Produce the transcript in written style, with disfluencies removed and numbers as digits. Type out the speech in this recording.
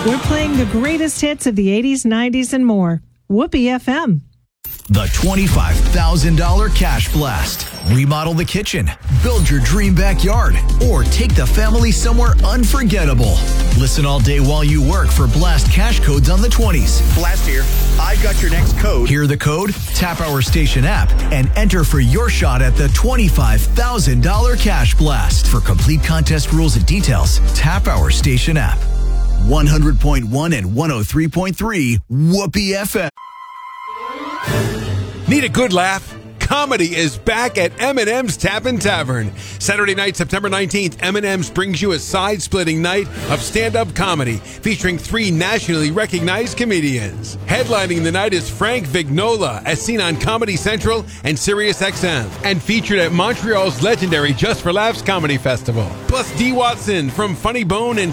We're playing the greatest hits of the 80s, 90s, and more. Whoopee FM. The $25,000 Cash Blast. Remodel the kitchen, build your dream backyard, or take the family somewhere unforgettable. Listen all day while you work for Blast cash codes on the 20s. Blast here. I've got your next code. Hear the code? Tap our station app and enter for your shot at the $25,000 Cash Blast. For complete contest rules and details, tap our station app. 100.1 and 103.3 Whoopee FM. Need a good laugh? Comedy is back at M&M's Tap & Tavern. Saturday night, September 19th, M&M's brings you a side-splitting night of stand-up comedy featuring 3 nationally recognized comedians. Headlining the night is Frank Vignola, as seen on Comedy Central and SiriusXM, and featured at Montreal's legendary Just for Laughs Comedy Festival. Plus, Dee Watson from Funny Bone and